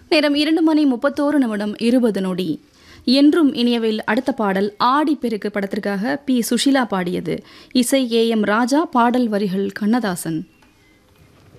நேரம் 2:31:20. என்றும் இனியவில் அடுத்த பாடல் ஆடிப்பெருக்கு படத்திற்காக பி. சுஷீலா பாடியது. இசை AM ராஜா, பாடல் வரிகள் கண்ணதாசன்.